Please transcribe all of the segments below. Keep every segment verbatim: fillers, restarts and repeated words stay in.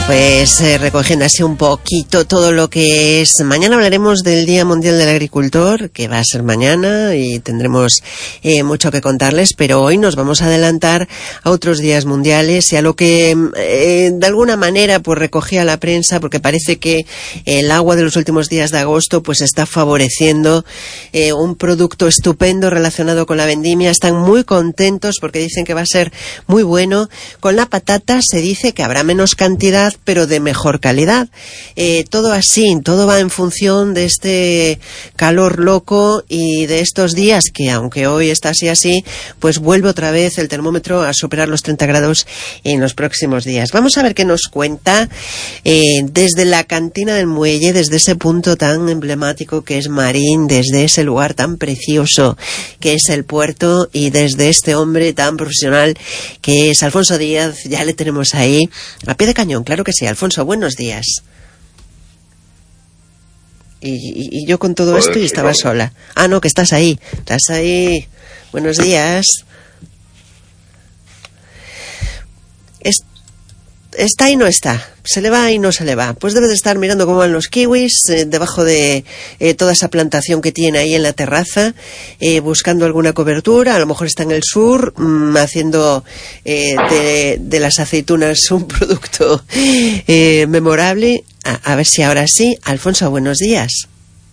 Pues eh, recogiendo así un poquito todo lo que es. Mañana hablaremos del Día Mundial del Agricultor, que va a ser mañana y tendremos eh, mucho que contarles, pero hoy nos vamos a adelantar a otros días mundiales y a lo que eh, de alguna manera pues recogía la prensa, porque parece que el agua de los últimos días de agosto pues está favoreciendo eh, un producto estupendo relacionado con la vendimia. Están muy contentos porque dicen que va a ser muy bueno. Con la patata se dice que habrá menos cantidad, pero de mejor calidad. Eh, todo así, todo va en función de este calor loco y de estos días que, aunque hoy está así así, pues vuelve otra vez el termómetro a superar los treinta grados en los próximos días. Vamos a ver qué nos cuenta eh, desde la cantina del muelle, desde ese punto tan emblemático que es Marín, desde ese lugar tan precioso que es el puerto, y desde este hombre tan profesional que es Alfonso Díaz. Ya le tenemos ahí a pie de cañón, claro que sí. Alfonso, buenos días. Y, y, y yo con todo esto y estaba sola. Ah, no, que estás ahí. Estás ahí. Buenos días. Es, está y no está. Se le va y no se le va. Pues debe de estar mirando cómo van los kiwis eh, debajo de eh, toda esa plantación que tiene ahí en la terraza, eh, buscando alguna cobertura. A lo mejor está en el sur mmm, haciendo eh, de, de las aceitunas un producto eh, memorable. A, a ver si ahora sí. Alfonso, buenos días.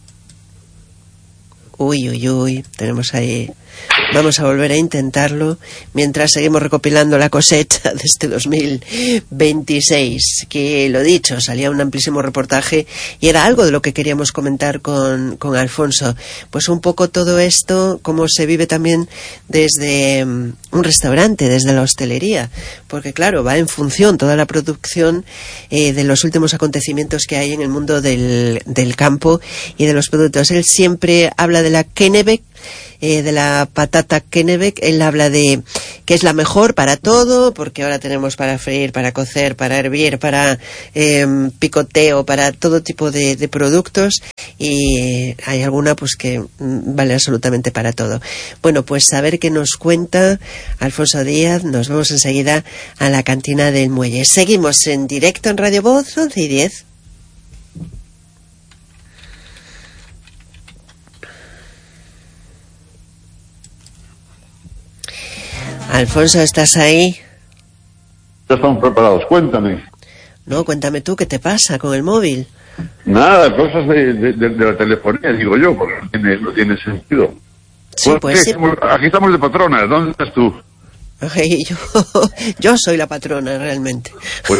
Uy, uy, uy. Tenemos ahí... Vamos a volver a intentarlo mientras seguimos recopilando la cosecha de este dos mil veintiséis, que lo dicho, salía un amplísimo reportaje y era algo de lo que queríamos comentar con, con Alfonso. Pues un poco todo esto, cómo se vive también desde um, un restaurante, desde la hostelería, porque claro, va en función toda la producción eh, de los últimos acontecimientos que hay en el mundo del, del campo y de los productos. Él siempre habla de la Kennebec, Eh, de la patata Kennebec. Él habla de que es la mejor para todo, porque ahora tenemos para freír, para cocer, para hervir, para eh, picoteo, para todo tipo de, de productos, y eh, hay alguna pues que mm, vale absolutamente para todo. Bueno, pues a ver qué nos cuenta Alfonso Díaz. Nos vemos enseguida a la cantina del muelle. Seguimos en directo en Radio Voz, once y diez. Alfonso, ¿estás ahí? Ya estamos preparados, cuéntame. No, cuéntame tú, ¿qué te pasa con el móvil? Nada, cosas de, de, de, de la telefonía, digo yo, porque no tiene, no tiene sentido. Sí, pues sí. Aquí estamos de patrona, ¿dónde estás tú? Ay, yo, yo soy la patrona, realmente. Pues,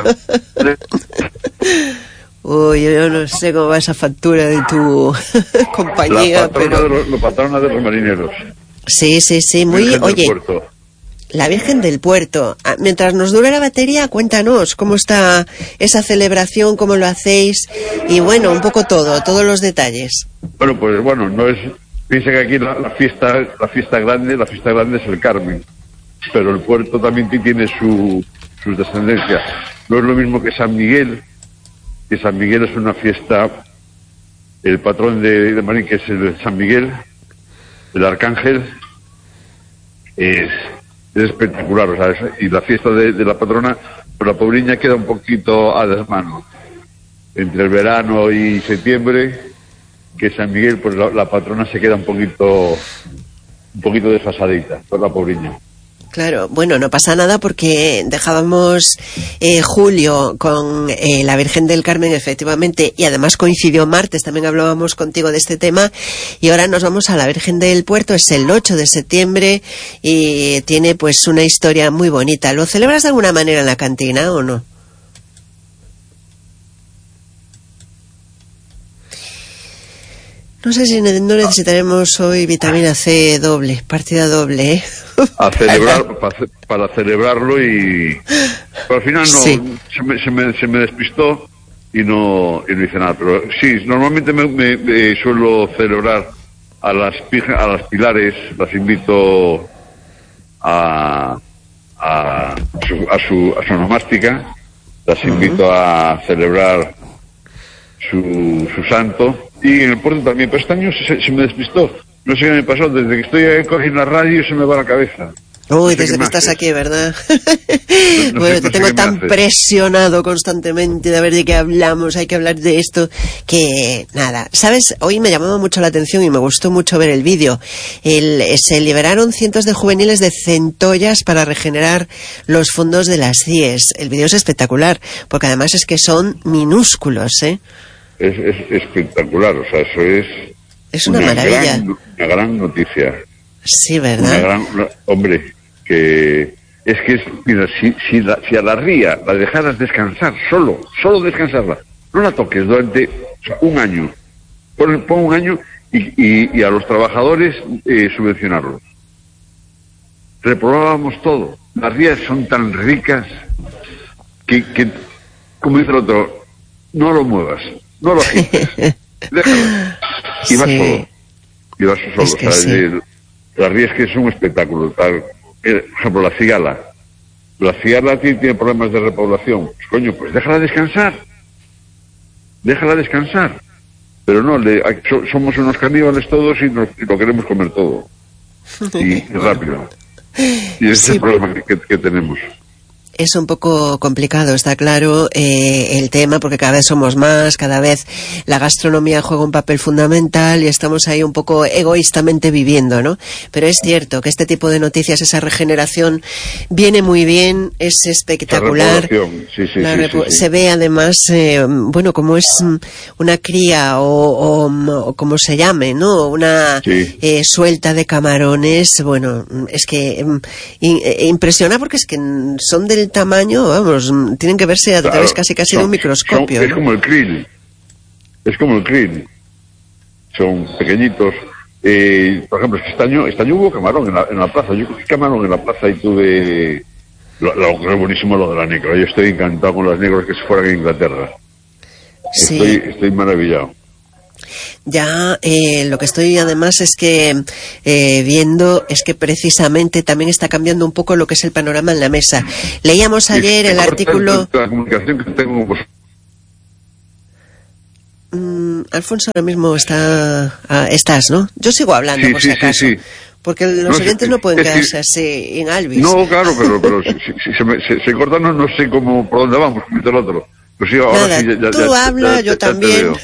Uy, yo no sé cómo va esa factura de tu compañía, la patrona pero... de los, la patrona de los marineros. Sí, sí, sí, muy... Virgen Oye, del Puerto. La Virgen del Puerto. Mientras nos dure la batería, cuéntanos cómo está esa celebración, cómo lo hacéis, y bueno, un poco todo, todos los detalles. Bueno, pues bueno, no es... Piensa que aquí la, la fiesta la fiesta grande, la fiesta grande es el Carmen, pero el puerto también tiene su, sus descendencias. No es lo mismo que San Miguel, que San Miguel es una fiesta, el patrón de, de Marín, que es el de San Miguel, el arcángel, es, es espectacular, o sea, es, y la fiesta de, de la patrona, pero la pobriña queda un poquito a desmano. Entre el verano y septiembre, que San Miguel, pues la, la patrona se queda un poquito un poquito desfasadita, por la pobriña. Claro, bueno, no pasa nada porque dejábamos eh, julio con eh, la Virgen del Carmen, efectivamente, y además coincidió martes, también hablábamos contigo de este tema, y ahora nos vamos a la Virgen del Puerto. Es el ocho de septiembre y tiene pues una historia muy bonita. ¿Lo celebras de alguna manera en la cantina o no? No sé si no necesitaremos hoy vitamina C doble, partida doble, ¿eh? A celebrar, para, para celebrarlo y... Pero al final no, sí. se, me, se, me, se me despistó y no, y no hice nada. Pero sí, normalmente me, me, me suelo celebrar a las, a las pilares, las invito a, a, su, a, su, a su onomástica, las invito uh-huh. a celebrar su, su santo. Y en el puerto también, pero este año se, se me despistó. No sé qué me pasó, desde que estoy aquí en la radio se me va la cabeza. Uy, desde que estás aquí, ¿verdad? No, no bueno, sé, te no tengo tan presionado constantemente de ver de qué hablamos, hay que hablar de esto, que nada. ¿Sabes? Hoy me llamaba mucho la atención y me gustó mucho ver el vídeo. El, se liberaron cientos de juveniles de centollas para regenerar los fondos de las C I E S. El vídeo es espectacular, porque además es que son minúsculos, ¿eh? Es, es espectacular, o sea, eso es... Es una, una maravilla. Gran, una gran noticia. Sí, ¿verdad? Una gran, una, hombre, que es que es, mira, si, si, la, si a la ría la dejaras descansar, solo, solo descansarla, no la toques durante o sea, un año, pon, pon un año y, y, y a los trabajadores eh, subvencionarlos. Reprobábamos todo. Las rías son tan ricas que, que, como dice el otro, no lo muevas, no lo agites, déjalo. Y vas sí. solo, y vas solo. Es que o sea, sí. el, las rías que es un espectáculo. Tal, por ejemplo, la cigala. La cigala tiene, tiene problemas de repoblación. Pues coño, pues déjala descansar. Déjala descansar. Pero no, le, somos unos caníbales todos y, nos, y lo queremos comer todo. Y, y rápido. Y ese sí. es el problema que, que, que tenemos. Es un poco complicado, está claro, eh, el tema, porque cada vez somos más, cada vez la gastronomía juega un papel fundamental y estamos ahí un poco egoístamente viviendo, ¿no? Pero es cierto que este tipo de noticias, esa regeneración, viene muy bien, es espectacular. Sí, sí, la sí, sí, sí. Se ve además, eh, bueno, como es una cría o, o, o como se llame, ¿no? Una sí. eh, suelta de camarones, bueno, es que eh, impresiona porque es que son del tamaño, vamos, tienen que verse a través claro, casi casi son, de un microscopio. Son, es ¿no? como el krill, es como el krill, son pequeñitos. Eh, por ejemplo, este año, este año hubo camarón en la, en la plaza, yo cogí camarón en la plaza y tuve, lo, lo, lo buenísimo lo de la negra, yo estoy encantado con las negras que se fueran a Inglaterra, sí. estoy, estoy maravillado. Ya eh, lo que estoy además es que eh, viendo es que precisamente también está cambiando un poco lo que es el panorama en la mesa. Leíamos ayer el artículo... La comunicación que tengo con... Mm, Alfonso ahora mismo está... Ah, estás, ¿no? Yo sigo hablando sí, por sí, si acaso. Sí, sí. Porque los no, oyentes sí, no pueden es quedarse que, así en Alvis. No, claro, pero, pero si, si, si se, me, se, se corta no, no sé cómo, por dónde vamos, como el otro. Pues sí, ahora Nada, sí, ya, tú ya, habla, ya, yo ya, también.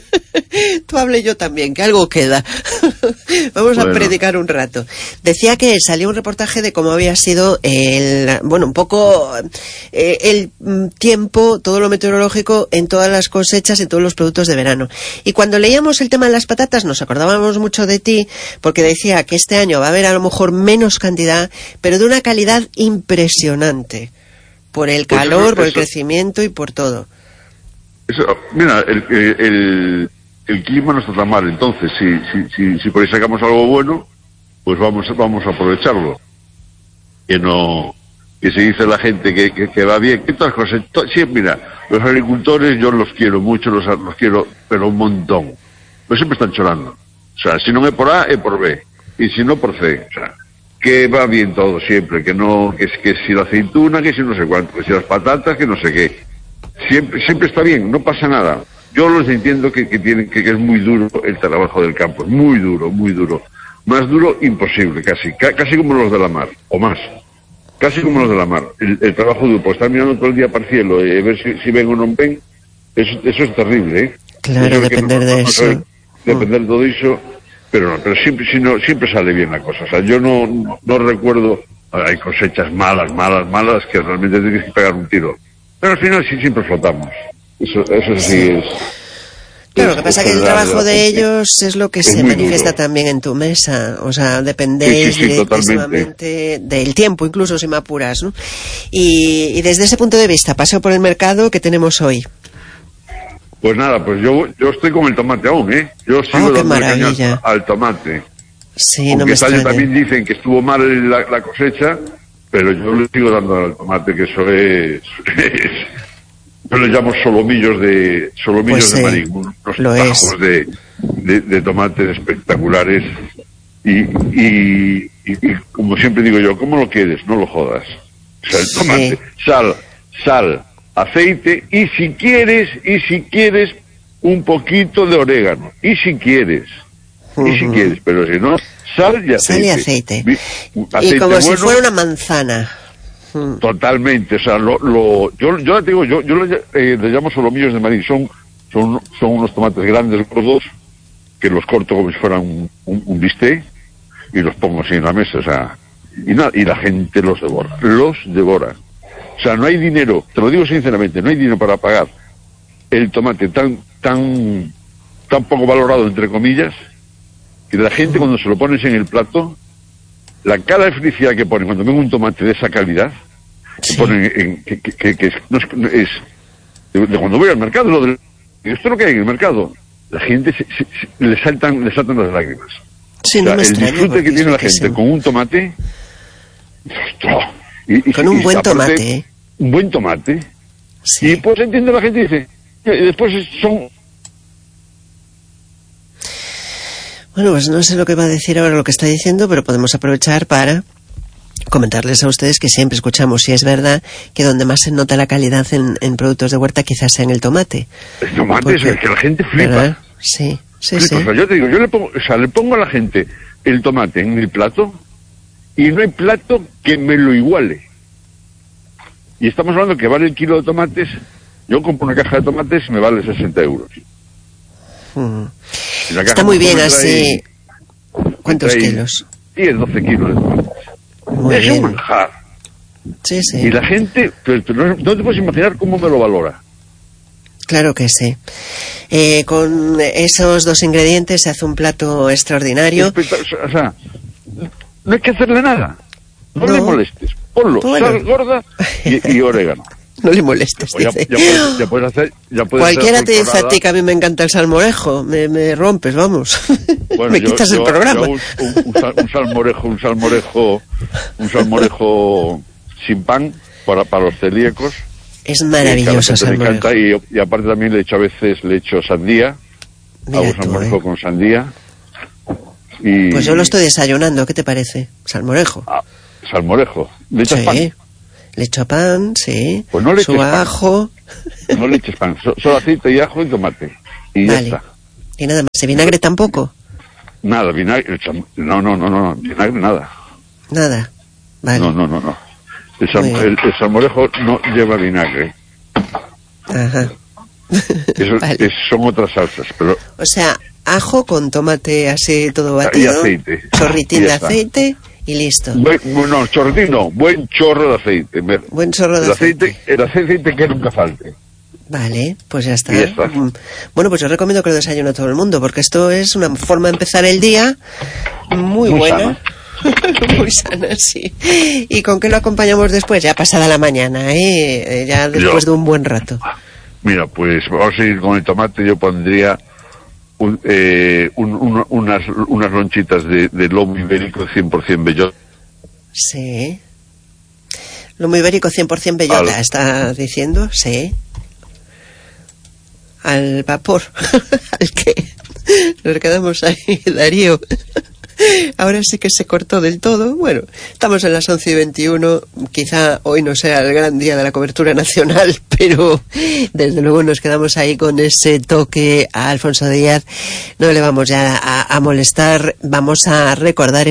Tú hable yo también, que algo queda. Vamos bueno. a predicar un rato. Decía que salió un reportaje de cómo había sido el, bueno, un poco eh, el tiempo, todo lo meteorológico en todas las cosechas, en todos los productos de verano. Y cuando leíamos el tema de las patatas nos acordábamos mucho de ti, porque decía que este año va a haber a lo mejor menos cantidad, pero de una calidad impresionante. Por el calor, pues eso, por el eso. crecimiento y por todo. Eso, mira, el, el, el clima no está tan mal, entonces si, si, si, si por ahí sacamos algo bueno, pues vamos, vamos a aprovecharlo. Que no, que se dice la gente que, que, que va bien, que todas las cosas, to, sí, mira, los agricultores yo los quiero mucho, los, los quiero, pero un montón. Pero siempre están chorando. O sea, si no es por A, es por B. Y si no, por C. O sea, que va bien todo siempre, que no, que, que si la aceituna, que si no sé cuánto, que si las patatas, que no sé qué. Siempre, siempre está bien, no pasa nada. Yo los entiendo que, que tienen, que, que es muy duro el trabajo del campo, es muy duro, muy duro. Más duro, imposible, casi, ca, casi como los de la mar, o más. Casi como los de la mar. El, el trabajo duro, pues estar mirando todo el día para el cielo, eh, ver si, si ven o no ven, eso, eso es terrible, ¿eh? Claro, depender no, no, de no, eso. No, depender de todo eso, pero no, pero siempre, si no, siempre sale bien la cosa. O sea, yo no, no, no recuerdo, hay cosechas malas, malas, malas, que realmente tienes que pegar un tiro. Pero al final sí siempre flotamos. Eso, eso sí, sí es... Claro, lo que pasa es que el trabajo de ellos es lo que se manifiesta también en tu mesa. O sea, dependéis sí, sí, sí, directamente del tiempo, incluso si me apuras, ¿no? Y, y desde ese punto de vista, paseo por el mercado, ¿qué tenemos hoy? Pues nada, pues yo yo estoy con el tomate aún, ¿eh? Yo sigo oh, dando caña al tomate. Sí, aunque no me este año extraña. también dicen que estuvo mal la, la cosecha, pero yo le sigo dando al tomate, que eso es... es yo le llamo solomillos de solomillos pues, de marisco, unos tajos de, de, de tomates espectaculares y, y, y, y como siempre digo yo, ¿cómo lo quieres? No lo jodas. O sea, el tomate, sí. sal, sal, aceite y si quieres, y si quieres un poquito de orégano, y si quieres. Uh-huh. Y si quieres, pero si no, sal y aceite. Sal y aceite. aceite y como bueno, si fuera una manzana. Totalmente, o sea, lo, lo, yo, yo te digo, yo, yo le, eh, le llamo solomillos de maíz, son, son, son unos tomates grandes, gordos, que los corto como si fueran un, un, un bistec y los pongo así en la mesa, o sea, y nada, y la gente los devora, los devora. O sea, no hay dinero, te lo digo sinceramente, no hay dinero para pagar el tomate tan, tan, tan poco valorado, entre comillas, que la gente cuando se lo pones en el plato, la cara de felicidad que ponen cuando ven un tomate de esa calidad, sí. que ponen en, que, que, que, que es, no es, es de, de cuando voy al mercado, lo de, esto es lo que hay en el mercado, la gente se, se, se, le saltan le saltan las lágrimas. Sí, o sea, no me el extraña, disfrute que tiene la gente sí. con un tomate, y, y, con un y, buen aparte, tomate, ¿eh? Un buen tomate, sí. y pues entiende la gente y dice, y después son... Bueno, pues no sé lo que va a decir ahora lo que está diciendo, pero podemos aprovechar para comentarles a ustedes que siempre escuchamos, si es verdad, que donde más se nota la calidad en, en productos de huerta quizás sea en el tomate. El tomate porque, es que la gente flipa. ¿verdad? Sí, sí, flipa. sí. O sea, yo te digo, yo le pongo, o sea, le pongo a la gente el tomate en el plato y no hay plato que me lo iguale. Y estamos hablando que vale el kilo de tomates, yo compro una caja de tomates y me vale sesenta euros. Hmm. Está muy bien así. ¿Cuántos kilos? diez, doce kilos de tomates. Muy es bien. un manjar. Sí, sí. Y la gente, pero, pero no te puedes imaginar cómo me lo valora. Claro que sí. Eh, con esos dos ingredientes se hace un plato extraordinario. O sea, no hay que hacerle nada. No, no. le molestes. Ponlo, bueno. Sal gorda y, y orégano. No le molestes, pues ya, dice. Ya puedes, ya puedes hacer, ya puedes Cualquiera hacer te dice a ti que a mí me encanta el salmorejo. Me, me rompes, vamos. Bueno, me yo, quitas yo, el programa. Yo un, un, un, sal, un salmorejo, un salmorejo, un salmorejo sin pan para, para los celíacos. Es maravilloso el salmorejo. Y, y aparte también le echo a veces, le echo sandía. Mira hago tú, salmorejo ¿eh? con sandía. Y... Pues yo lo estoy desayunando, ¿qué te parece? Salmorejo. Ah, salmorejo. ¿Le echas sí. pan? Le echo pan, sí. Pues no le su eches ajo. Pan. No le eches pan, solo aceite y ajo y tomate. Y vale. ya está. ¿Y nada más? ¿Y vinagre tampoco? Nada, vinagre. No, no, no, no, vinagre nada. Nada. Vale. No, no, no, no. El, sal, el, el salmorejo no lleva vinagre. Ajá. Eso, vale. es, son otras salsas, pero... O sea, ajo con tomate así todo batido. Y aceite. Chorritín y de está. aceite y listo. Buen, no, chorritín no, buen chorro de aceite. Buen chorro de el aceite. aceite. El aceite que nunca falte. Vale, pues ya está. Y ya está. Bueno, pues yo recomiendo que lo desayune a todo el mundo, porque esto es una forma de empezar el día muy, muy buena. Muy sana, sí. ¿Y con qué lo acompañamos después? Ya pasada la mañana, ¿eh? Ya después yo, de un buen rato. Mira, pues vamos a ir con el tomate. Yo pondría un, eh, un, un, unas, unas lonchitas de, de lomo ibérico cien por ciento bellota. Sí. Lomo ibérico cien por ciento bellota, Al... ¿está diciendo? Sí. Al vapor. ¿Al qué? Nos quedamos ahí, Darío. Ahora sí que se cortó del todo. Bueno, estamos en las once y veintiuno. Quizá hoy no sea el gran día de la cobertura nacional, pero desde luego nos quedamos ahí con ese toque a Alfonso Díaz. No le vamos ya a, a molestar. Vamos a recordar